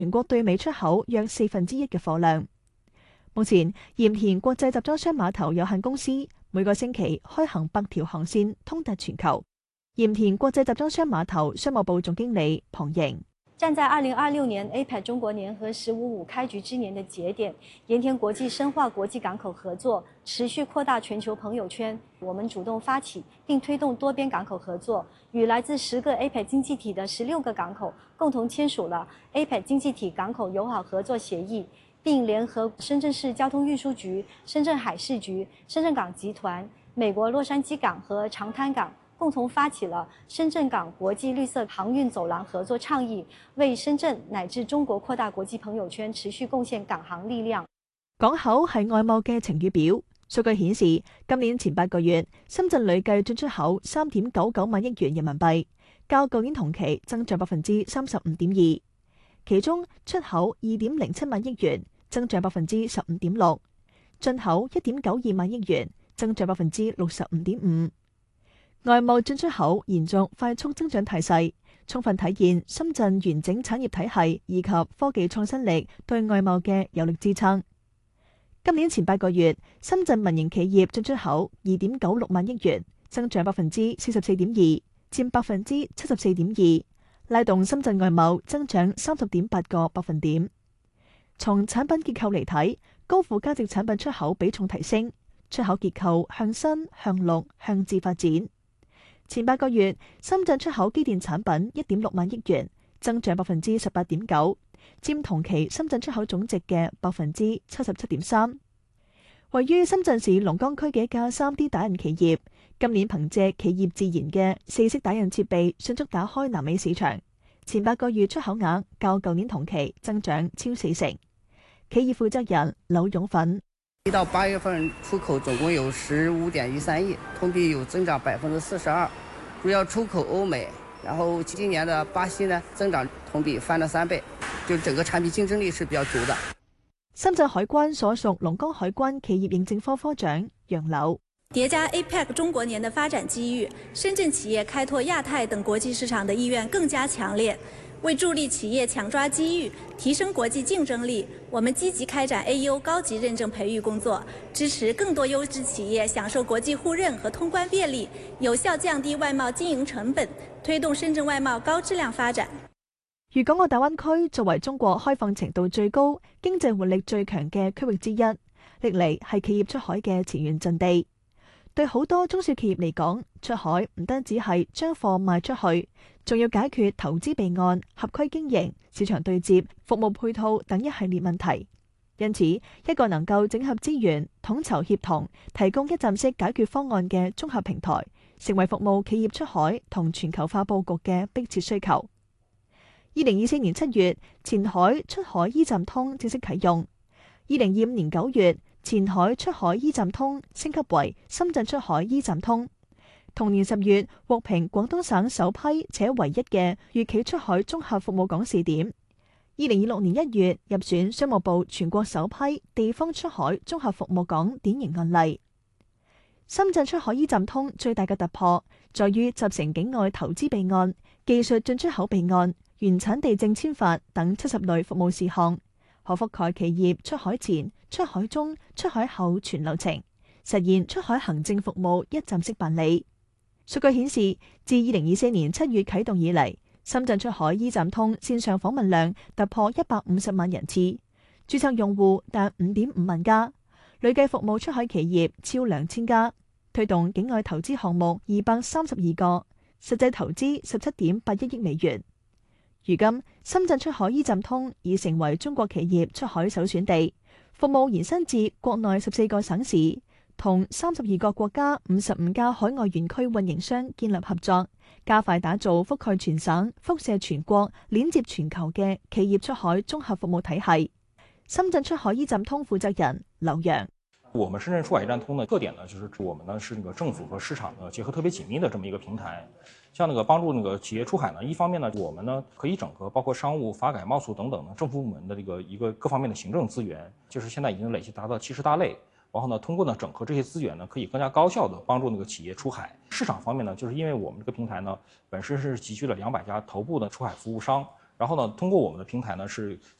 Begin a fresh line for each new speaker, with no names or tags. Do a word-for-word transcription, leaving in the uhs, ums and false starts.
全國對美出口約四分之一嘅貨量。目前，鹽田國際集裝箱碼頭有限公司每個星期開行百條航線，通達全球。鹽田國際集裝箱碼頭商務部總經理龐瑩。
站在二零二六年 A P E C 中國年和十五五開局之年的節點，鹽田國際深化國際港口合作，持續擴大全球朋友圈。我們主動發起並推動多邊港口合作，與來自十個 A P E C 經濟體的十六個港口共同簽署了 A P E C 經濟體港口友好合作協議，並聯合深圳市交通運輸局、深圳海事局、深圳港集團、美國洛杉磯港和長灘港，共同發起了深圳港國際綠色航運走廊合作倡議，為深圳乃至中國擴大國際朋友圈持續貢獻港航力量。
港口係外貿嘅晴雨表，數據顯示今年前八個月，深圳累計進出口三點九九萬億元人民幣，較舊年同期增長百分之三十五點二，其中出口二點零七萬億元，增長百分之十五點六，進口一點九二萬億元，增長百分之六十五點五。外貿進出口延續快速增長態勢，充分體現深圳完整產業體系以及科技創新力對外貿嘅有力支撐。今年前八個月，深圳民營企業進出口二點九六萬億元，增長百分之四十四點二，佔百分之七十四點二，拉動深圳外貿增長三十點八個百分點。從產品結構嚟睇，高附加值產品出口比重提升，出口結構向新、向綠、向智發展。前八個月，深圳出口機電產品一點六萬億元，增長百分之十八點九，佔同期深圳出口總值嘅百分之七十七點三。位於深圳市龍崗區嘅一家三 D 打印企業，今年憑借企業自研嘅四色打印設備，迅速打開南美市場。前八個月出口額較舊年同期增長超四成。企業負責人劉勇奮。
一到八月份出口總共有十五點一三億，同比有增長百分之四十二，主要出口歐美。然後今年的巴西呢，增長同比翻了三倍，就整個產品競爭力是比較足的。
深圳海關所屬龍崗海關企業認證科科長楊柳。
疊加 A P E C 中國年的發展機遇，深圳企業開拓亞太等國際市場的意願更加強烈。為助力企業搶抓機遇，提升國際競爭力，我們積極開展 A U 高級認證培育工作，支持更多優質企業享受國際互認和通關便利，有效降低外貿經營成本，推動深圳外貿高質量發展。
粵港澳大灣區作為中國開放程度最高、經濟活力最強嘅區域之一，歷嚟係企業出海嘅前沿陣地。對好多中小企業嚟講，出海唔單止係將貨賣出去，仲要解決投資備案、合規經營、市場對接、服務配套等一系列問題。因此，一個能夠整合資源、統籌協同、提供一站式解決方案嘅綜合平台，成為服務企業出海同全球化佈局嘅迫切需求。二零二四年七月，前海出海 E 站通正式啟用；二零二五年九月，前海出海 E 站通升級為深圳出海 E 站通。同年十月獲評廣東省首批且唯一嘅粵企出海綜合服務港試點。二零二六年一月入選商務部全國首批地方出海綜合服務港典型案例。深圳出海 E 站通最大嘅突破在於集成境外投資備案、技術進出口備案、原產地證簽發等七十類服務事項，可覆蓋企業出海前、出海中、出海後全流程，實現出海行政服務一站式辦理。數據顯示，自二零二四年七月啟動以嚟，深圳出海 E 站通線上訪問量突破一百五十萬人次，註冊用戶達五點五萬家，累計服務出海企業超兩千家，推動境外投資項目二百三十二個，實際投資十七點八一億美元。如今，深圳出海 E 站通已成為中國企業出海首選地，服務延伸至國內十四個省市，同三十二個國家五十五家海外園區運營商建立合作，加快打造覆蓋全省、輻射全國、鏈接全球嘅企業出海綜合服務體系。深圳出海 E 站通負責人劉洋。
我們深圳出海 E 站通的特點呢，就是我們呢是那個政府和市場呢結合特別緊密的這麼一個平台。像那個幫助那個企業出海呢，一方面呢，我們呢可以整合包括商務、發改、貿促等等呢政府部門的這個一個各方面的行政資源，就是現在已經累計達到七十大類。然後呢，通過呢整合這些資源呢，可以更加高效的幫助那個企業出海。市場方面呢，就是因為我們這個平台呢本身是集聚了兩百家頭部的出海服務商。 然后呢，通过我们的平台呢，是